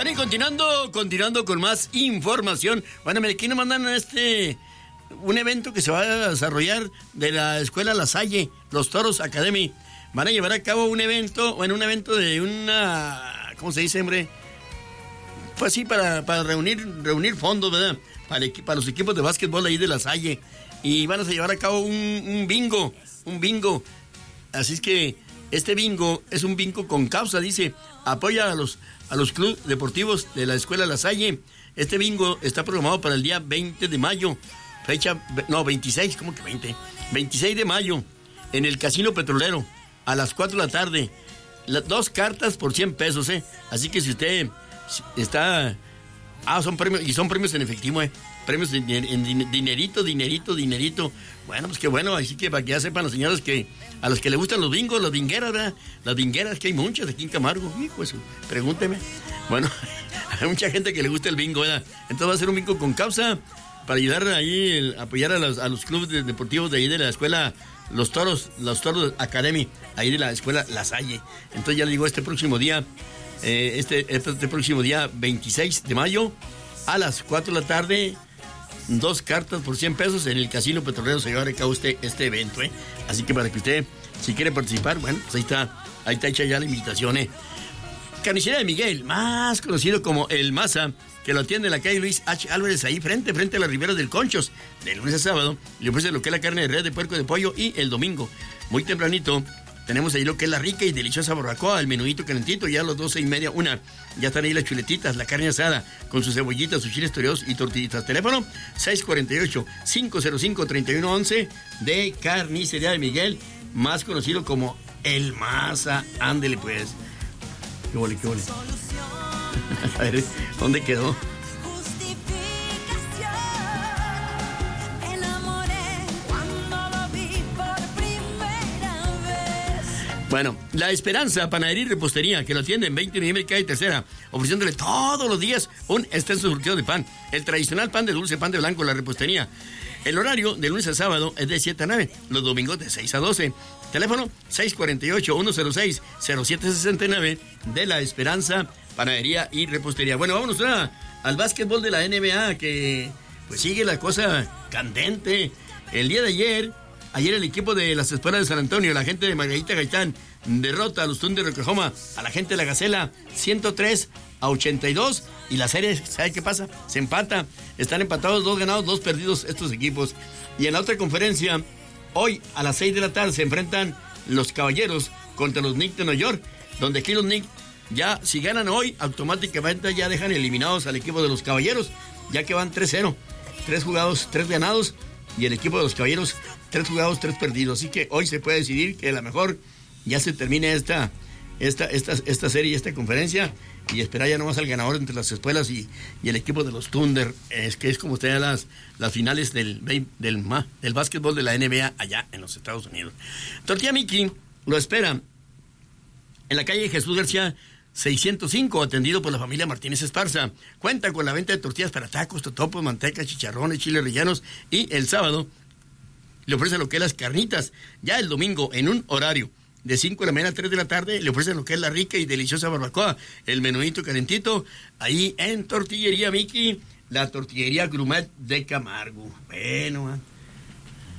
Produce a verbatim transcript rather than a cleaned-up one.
Bueno, y continuando, continuando con más información. Bueno, aquí nos mandan este un evento que se va a desarrollar de la escuela La Salle, los Toros Academy. Van a llevar a cabo un evento, bueno, un evento de una, ¿cómo se dice, hombre? Pues sí, para, para reunir, reunir fondos, ¿verdad? Para, para los equipos de básquetbol ahí de La Salle. Y van a llevar a cabo un, un bingo, un bingo. Así es que este bingo es un bingo con causa, dice, apoya a los, a los clubes deportivos de la escuela La Salle. Este bingo está programado para el día veinte de mayo, fecha, no, veintiséis, ¿cómo que veinte? veintiséis de mayo, en el Casino Petrolero, a las cuatro de la tarde. Las dos cartas por cien pesos, ¿eh? Así que si usted está... Ah, son premios, y son premios en efectivo, ¿eh? Premios en, en, en dinerito, dinerito, dinerito. Bueno, pues qué bueno, así que para que ya sepan las señoras que a los que les gustan los bingos, las bingueras, ¿verdad? Las bingueras, que hay muchas aquí en Camargo. Hijo, eso, pregúnteme. Bueno, hay mucha gente que le gusta el bingo, ¿verdad? Entonces va a ser un bingo con causa para ayudar ahí, el, apoyar a los, a los clubes de, deportivos de ahí de la escuela Los Toros, Los Toros Academy, ahí de la escuela La Salle. Entonces ya le digo, este próximo día, eh, este, este, este próximo día veintiséis de mayo, a las cuatro de la tarde, dos cartas por cien pesos en el Casino Petrolero se llevará a cabo este, este evento, ¿eh? Así que para que usted, si quiere participar, bueno, pues ahí está, ahí está hecha ya la invitación, ¿eh? Carnicería de Miguel, más conocido como El Maza, que lo atiende en la calle Luis H. Álvarez, ahí frente, frente a la Ribera del Conchos, de lunes a sábado. Le ofrece lo que es la carne de res, de puerco, de pollo, y el domingo, muy tempranito, tenemos ahí lo que es la rica y deliciosa barbacoa, el menudito calentito, ya a las doce y media, una. Ya están ahí las chuletitas, la carne asada, con sus cebollitas, sus chiles toreados y tortillitas. Teléfono seis cuatro ocho, cinco cero cinco, tres uno uno uno de Carnicería de Miguel, más conocido como El Maza. Ándele pues. Qué vole, qué vole. A ver, ¿dónde quedó? Bueno, La Esperanza, panadería y repostería, que lo atiende en veinte de noviembre, calle Tercera, ofreciéndole todos los días un extenso surtido de pan, el tradicional pan de dulce, pan de blanco, la repostería. El horario de lunes a sábado es de siete a nueve, los domingos de seis a doce. Teléfono seis cuatro ocho, uno cero seis, cero siete seis nueve de La Esperanza, panadería y repostería. Bueno, vámonos a, al básquetbol de la N B A, que pues sigue la cosa candente. El día de ayer... Ayer el equipo de las Espuelas de San Antonio, la gente de Margarita Gaitán, derrota a los Thunder de Oklahoma, a la gente de la Gacela, ciento tres a ochenta y dos. Y la serie, ¿sabe qué pasa? Se empata. Están empatados, dos ganados, dos perdidos estos equipos. Y en la otra conferencia, hoy a las seis de la tarde se enfrentan los Caballeros contra los Knicks de Nueva York, donde aquí los Knicks ya, si ganan hoy, automáticamente ya dejan eliminados al equipo de los Caballeros, ya que van tres cero. Tres jugados, tres ganados, y el equipo de los Caballeros, tres jugados, tres perdidos. Así que hoy se puede decidir que a lo mejor ya se termine esta, esta, esta, esta serie y esta conferencia, y esperar ya nomás al ganador entre las Espuelas y, y el equipo de los Thunder. Es que es como usted las, las finales del, del, del, del básquetbol de la N B A allá en los Estados Unidos. Tortilla Miki lo espera en la calle Jesús García seiscientos cinco, atendido por la familia Martínez Esparza. Cuenta con la venta de tortillas para tacos, totopos, manteca, chicharrones, chiles rellenos, y el sábado le ofrece lo que es las carnitas. Ya el domingo, en un horario de cinco de la mañana a tres de la tarde, le ofrecen lo que es la rica y deliciosa barbacoa, el menudito calentito, ahí en Tortillería Miki, la tortillería gourmet de Camargo. Bueno,